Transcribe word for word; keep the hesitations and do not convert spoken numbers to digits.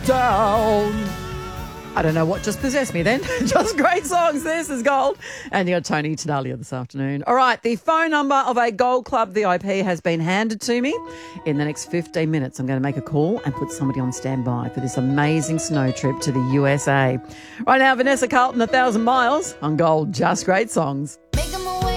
down. I don't know what just possessed me then. Just great songs. This is Gold. And you got Tony Tadalia this afternoon. All right, the phone number of a Gold Club V I P has been handed to me. In the next fifteen minutes, I'm going to make a call and put somebody on standby for this amazing snow trip to the U S A. Right now, Vanessa Carlton, A Thousand Miles on Gold. Just great songs.